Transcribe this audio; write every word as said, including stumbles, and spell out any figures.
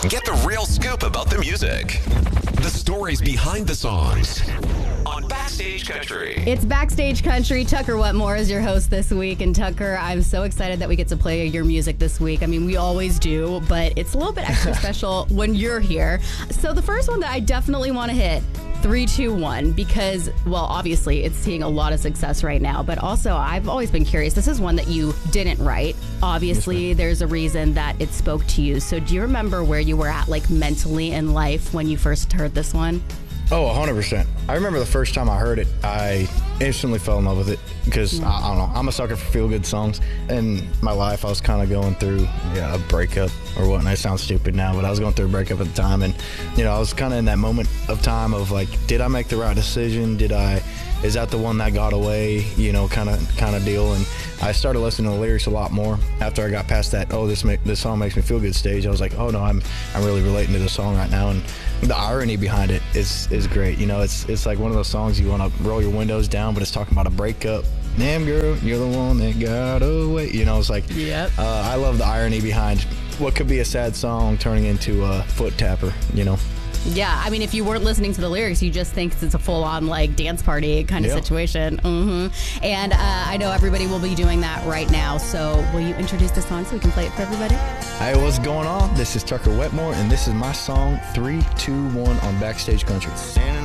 Get the real scoop about the music. The stories behind the songs. On Backstage Country. It's Backstage Country. Tucker Wetmore is your host this week. And Tucker, I'm so excited that we get to play your music this week. I mean, we always do, but it's a little bit extra special when you're here. So the first one that I definitely want to hit, three two one, because, well, obviously it's seeing a lot of success right now, but also I've always been curious. This is one that you didn't write. Obviously, yes, there's a reason that it spoke to you. So do you remember where you were at, like, mentally in life when you first heard this one? Oh, one hundred percent. I remember the first time I heard it, I instantly fell in love with it because, mm-hmm. I, I don't know, I'm a sucker for feel-good songs. In my life, I was kind of going through yeah, a breakup or whatnot. It sounds stupid now, but I was going through a breakup at the time. And, you know, I was kind of in that moment of time of, like, did I make the right decision? Did I, is that the one that got away, you know, kind of kind of deal? And I started listening to the lyrics a lot more after I got past that, oh, this make, this song makes me feel good stage. I was like, oh, no, I'm I'm really relating to the song right now. And the irony behind it is is great. You know, it's it's like one of those songs you want to roll your windows down, but it's talking about a breakup. Damn, girl, you're the one that got away. You know, it's like, yep. uh, I love the irony behind what could be a sad song turning into a foot tapper, you know. Yeah, I mean, if you weren't listening to the lyrics, you just think it's a full-on, like, dance party kind of yeah. situation. Mm-hmm. And uh, I know everybody will be doing that right now, so will you introduce the song so we can play it for everybody? Hey, what's going on? This is Tucker Wetmore, and this is my song, three two one on Backstage Country. Standing